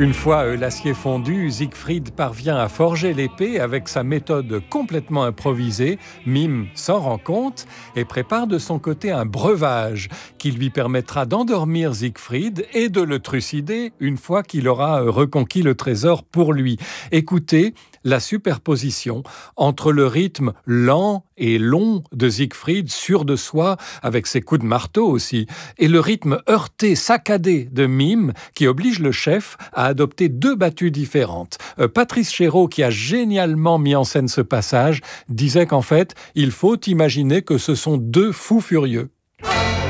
Une fois l'acier fondu, Siegfried parvient à forger l'épée avec sa méthode complètement improvisée. Mime s'en rend compte et prépare de son côté un breuvage qui lui permettra d'endormir Siegfried et de le trucider une fois qu'il aura reconquis le trésor pour lui. Écoutez la superposition entre le rythme lent et long de Siegfried, sûr de soi, avec ses coups de marteau aussi, et le rythme heurté, saccadé de Mime, qui oblige le chef à adopter deux battues différentes. Patrice Chéreau, qui a génialement mis en scène ce passage, disait qu'en fait, il faut imaginer que ce sont deux fous furieux.